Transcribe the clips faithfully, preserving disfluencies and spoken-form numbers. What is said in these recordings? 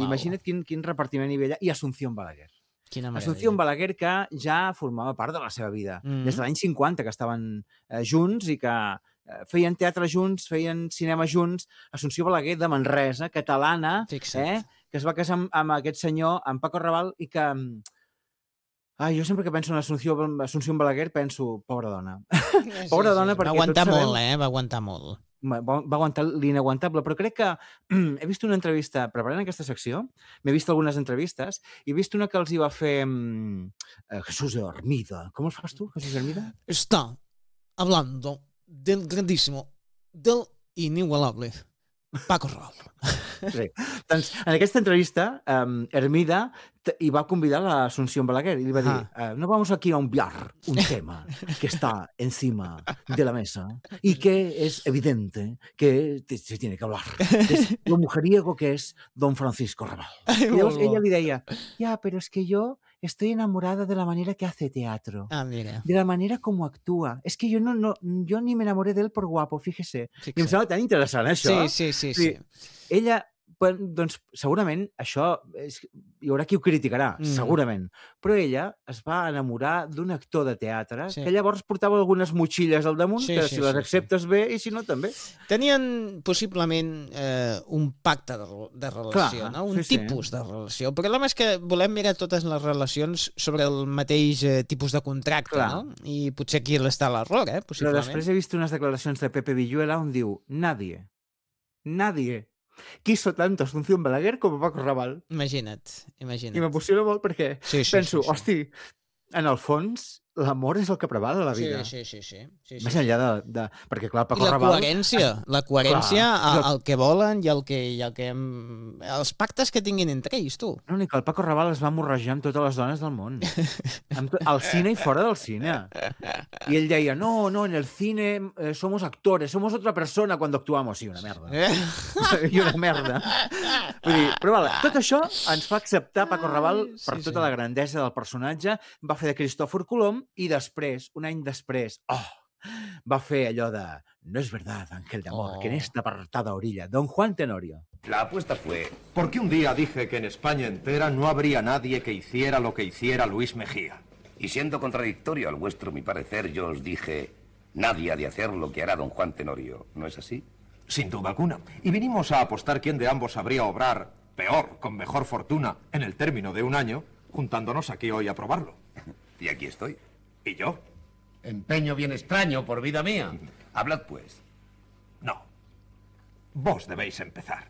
imagina't quin, quin repartiment hi havia allà. I Asunción Balaguer. Quina Asunción meravella. Balaguer, que ja formava part de la seva vida. Mm. Des de l'any cinquanta, que estaven eh, junts i que eh, feien teatre junts, feien cinema junts. Asunción Balaguer, de Manresa, catalana, Fixa't. eh, que es va casar amb, amb aquest senyor, amb Paco Raval, i que... Ai, jo sempre que penso en Asunción, Asunción Balaguer penso, pobra dona. Sí, Pobra sí, dona, sí. perquè Va aguantar tots sabem... molt, eh? Va aguantar molt. Va, va aguantar l'inaguantable, però crec que he vist una entrevista, preparant aquesta secció, m'he vist algunes entrevistes, i he vist una que els hi va fer eh, Jesús Hermida. Com el fas tu, Jesús Hermida? Está hablando del grandísimo, del inigualable Paco Raval. Sí. Doncs, en aquesta entrevista, um, Hermida hi va convidar a Asunción Balaguer i li va dir, uh, no vamos aquí a obviar un tema que está encima de la mesa y que es evidente que se tiene que hablar. Es lo mujeriego que es don Francisco Raval. I llavors ella li deia, ja, però és que jo estoy enamorada de la manera que hace teatro. Ah, mira. De la manera como actúa. Es que yo no, no, yo ni me enamoré de él por guapo, fíjese. Fixa't. I em sembla tan interessant, això. Sí, sí, sí. sí. sí. Ella, doncs, segurament, això, és, hi haurà qui ho criticarà, mm. segurament, però ella es va enamorar d'un actor de teatre sí. que llavors portava algunes motxilles al damunt, sí, que sí, si les sí, acceptes sí. bé i si no, també. Tenien possiblement eh, un pacte de, de relació, Clar, no? un sí, tipus sí. de relació. El problema és que volem mirar totes les relacions sobre el mateix eh, tipus de contracte, Clar. no? I potser aquí està l'error, eh? Possiblement. Però després he vist unes declaracions de Pepe Villuela on diu, nadie, nadie quiso tanto Asunción Balaguer com a Paco Raval. Imagina't, imagina't. I m'emociona molt perquè sí, sí, penso, sí, sí. hosti, en el fons, l'amor és el que preval a la vida. Sí, sí, sí. sí, sí, sí Més enllà de, de... Perquè, clar, Paco I la Raval... coherència, la coherència clar, al que volen i el que, i el que... els pactes que tinguin entre ells, tu. No, ni que el Paco Raval es va morrejar amb totes les dones del món. Amb tot, al cine i fora del cine. I ell deia, no, no, en el cine eh, somos actores, somos otra persona cuando actuamos. Sí, una merda. Eh? I una merda. Vull dir, però vale, tot això ens fa acceptar Paco Raval per sí, tota sí. la grandesa del personatge. Va fer de Cristòfor Colom i després, un any després, oh, va fer allò de no es verdad, Ángel de Amor, oh. que en esta apartada orilla, don Juan Tenorio. La apuesta fue porque un día dije que en España entera no habría nadie que hiciera lo que hiciera Luis Mejía. Y siendo contradictorio al vuestro mi parecer, yo os dije, nadie ha de hacer lo que hará don Juan Tenorio, ¿no es así? Sin duda alguna. Y vinimos a apostar quién de ambos sabría obrar peor, con mejor fortuna, en el término de un año, juntándonos aquí hoy a probarlo. Y aquí estoy. ¿Y yo? Empeño bien extraño, por vida mía. Hablad, pues. No. Vos debéis empezar.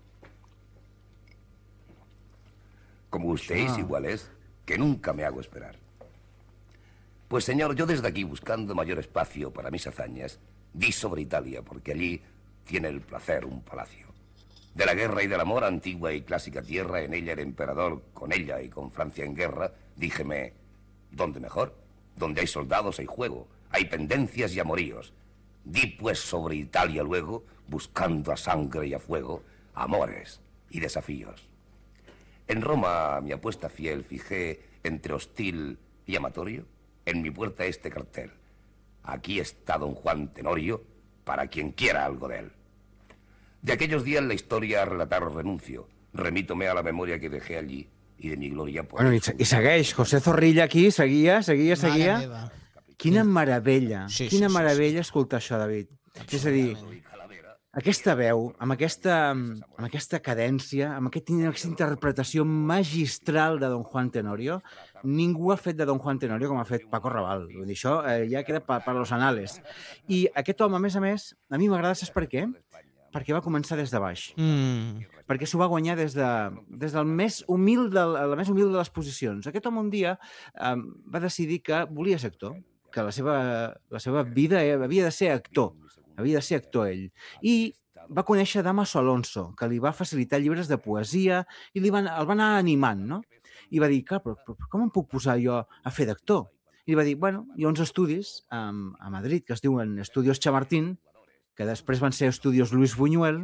Como gustéis, ah. igual es, que nunca me hago esperar. Pues, señor, yo desde aquí, buscando mayor espacio para mis hazañas, di sobre Italia, porque allí tiene el placer un palacio. De la guerra y del amor, antigua y clásica tierra, en ella el emperador, con ella y con Francia en guerra, díjeme, ¿dónde mejor? Donde hay soldados hay juego, hay pendencias y amoríos. Di pues sobre Italia luego, buscando a sangre y a fuego, amores y desafíos. En Roma, mi apuesta fiel, fijé entre hostil y amatorio, en mi puerta este cartel. Aquí está don Juan Tenorio, para quien quiera algo de él. De aquellos días la historia a relatar renuncio. Remítome a la memoria que dejé allí i de mi glòria... Bueno, i, i segueix, José Zorrilla aquí, seguia, seguia, seguia. Quina meravella, sí, quina sí, meravella sí, sí. escoltar això, David. És a dir, aquesta veu, amb aquesta, amb aquesta cadència, amb aquest, aquesta interpretació magistral de don Juan Tenorio, ningú ha fet de don Juan Tenorio com ha fet Paco Raval. Vull dir, això eh, ja queda per, per los anales. I aquest home, a més a més, a mi m'agrada, saps per què? Perquè va començar des de baix. Mm. Perquè s'ho va guanyar des, de, des del més humil de, la més humil de les posicions. Aquest home un dia eh, va decidir que volia ser actor, que la seva, la seva vida havia de ser actor, havia de ser actor ell. I va conèixer Damaso Alonso, que li va facilitar llibres de poesia i li van, el va anar animant, no? I va dir, clar, però, però com em puc posar jo a fer d'actor? I li va dir, bueno, hi ha uns estudis a, a Madrid que es diuen Estudios Chamartín, que després van ser Estudios Luis Buñuel,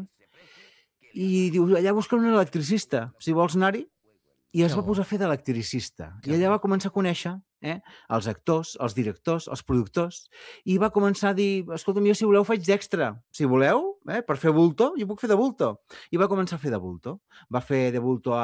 i diu, allà busquen un electricista, si vols anar-hi, i es va posar a fer d'electricista. I allà va començar a conèixer eh, els actors, els directors, els productors, i va començar a dir, escolta'm, jo si voleu faig d'extra, si voleu, eh, per fer bulto, jo puc fer de bulto. I va començar a fer de bulto. Va fer de bulto a